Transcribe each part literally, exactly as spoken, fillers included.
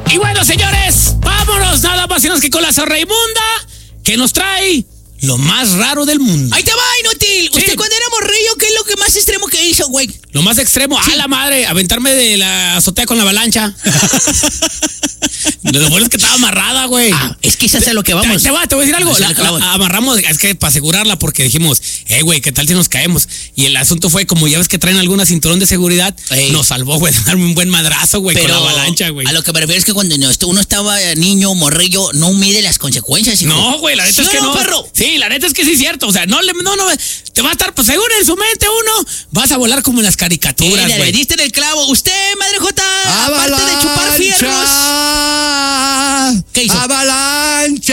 Y bueno, señores, vámonos nada más y menos que con la Zorraimunda, que nos trae lo más raro del mundo. Ahí te va, inútil. Sí. Usted cuando era morrillo, ¿qué es lo que más extremo que hizo, güey? Lo más extremo, Sí. a la madre, aventarme de la azotea con la avalancha. Lo bueno es que estaba amarrada, güey. Ah, es que es a lo que vamos. Te, te, va, te voy a decir algo. Es a La, lo que la- vamos. amarramos, es que para asegurarla, porque dijimos, eh, güey, ¿qué tal si nos caemos? Y el asunto fue, como ya ves que traen alguna cinturón de seguridad, Ey. nos salvó, güey, de darme un buen madrazo, güey, con la avalancha, güey. A lo que me refiero es que cuando uno estaba niño, morrillo, no mide las consecuencias, hijo. No, güey, la neta ¿Sí es o que no. perro? Sí, la neta es que sí es cierto. O sea, no, le, no, no, te va a estar, pues según en su mente uno, vas a volar como en las caricaturas, Mira, le güey. diste en el clavo. Usted, madre Jota, aparte de chupar fierros. ¡Avalancha! ¿Qué hizo? ¡Avalancha!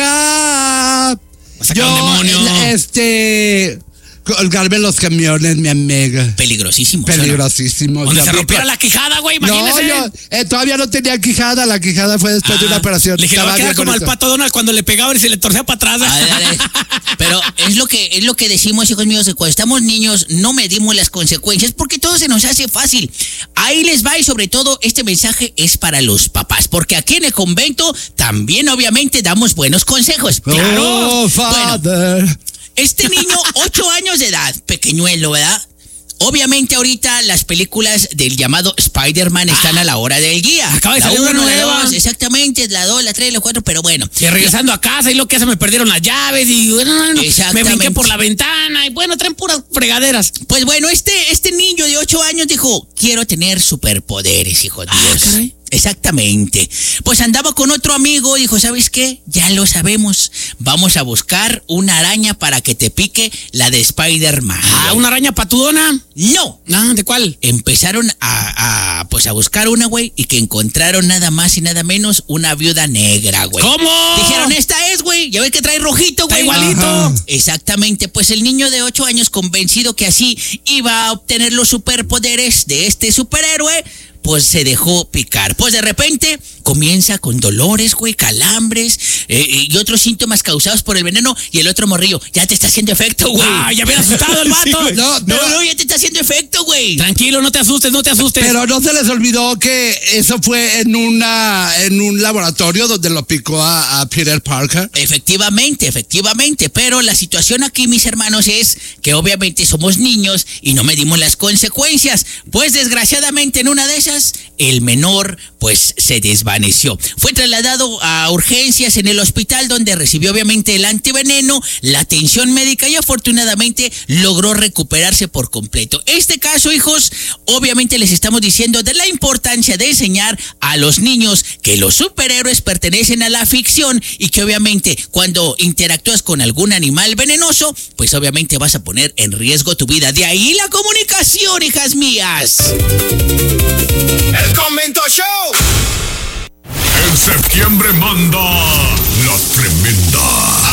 Va a sacar un demonio. eh, este... colgarme los camiones, mi amiga. Peligrosísimo. ¿sí o no? Peligrosísimo. Donde Yo se vi- rompiera la quijada, güey, No, imagínese. yo eh, todavía no tenía quijada. La quijada fue después de una Ah, operación. Le dije, le va a Estaba quedar bien como al bonito. Pato Donald cuando le pegaban y se le torcía para atrás. Dale, dale. Pero es lo que es lo que decimos, hijos míos, que cuando estamos niños no medimos las consecuencias porque todo se nos hace fácil. Ahí les va, y sobre todo este mensaje es para los papás, porque aquí en el convento también obviamente damos buenos consejos. Oh, Bueno, father. este niño, ocho años de edad, pequeñuelo, ¿verdad? Obviamente ahorita las películas del llamado Spider-Man están a la hora del guía. Acaba de La salir una uno, la nueva. dos, exactamente, la dos, la tres, la cuatro, pero bueno. Y regresando a casa y lo que hace, me perdieron las llaves y bueno, no, no, me Exactamente. brinqué por la ventana y bueno, traen puras fregaderas. Pues bueno, este, este niño de ocho años dijo, quiero tener superpoderes, hijo de Ah, Dios. caray. Exactamente. Pues andaba con otro amigo, dijo, ¿sabes qué? Ya lo sabemos. Vamos a buscar una araña para que te pique la de Spider-Man. Ah, una araña patudona. No. Ah, ¿de cuál? Empezaron a, a, pues a buscar una, güey, y que encontraron nada más y nada menos una viuda negra, güey. ¿Cómo? Dijeron, esta es, güey. Ya ves que trae rojito, Está güey. igualito. Ajá. Exactamente, pues el niño de ocho años, convencido que así iba a obtener los superpoderes de este superhéroe, pues se dejó picar. Pues de repente comienza con dolores, güey, calambres eh, y otros síntomas causados por el veneno, y el otro morrillo, ya te está haciendo efecto, güey. Ah, ya había asustado el vato. Sí, No, no, pero- no, ya te está haciendo efecto, güey. Tranquilo, no te asustes, no te asustes. Pero no se les olvidó que eso fue en una en un laboratorio donde lo picó a, a Peter Parker. Efectivamente, efectivamente, pero la situación aquí, mis hermanos, es que obviamente somos niños y no medimos las consecuencias, pues desgraciadamente en una de esas el menor pues se desvaneció. Fue trasladado a urgencias en el hospital, donde recibió obviamente el antiveneno, la atención médica, y afortunadamente logró recuperarse por completo. Este caso, hijos, obviamente les estamos diciendo de la importancia de enseñar a los niños que los superhéroes pertenecen a la ficción, y que obviamente cuando interactúas con algún animal venenoso, pues obviamente vas a poner en riesgo tu vida. De ahí la comunicación, hijas mías. El Convento Show. En septiembre manda la tremenda.